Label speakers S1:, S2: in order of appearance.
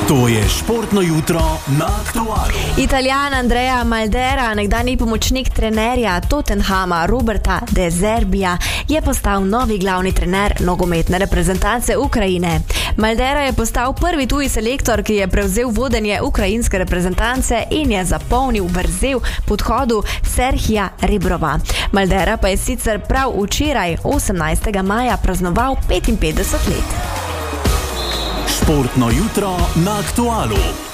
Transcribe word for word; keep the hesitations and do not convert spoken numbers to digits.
S1: To je športno jutro na Aktualu.
S2: Italijan Andrea Maldera, nekdanji pomočnik trenerja Tottenhama Roberta De Zerbija, je postal novi glavni trener nogometne reprezentance Ukrajine. Maldera je postal prvi tuji selektor, ki je prevzel vodenje ukrajinske reprezentance in je zapolnil vrzel po odhodu Serhija Rebrova. Maldera pa je sicer prav včeraj, osemnajstega maja, praznoval petinpetdeset let.
S1: Športno jutro na Aktualu.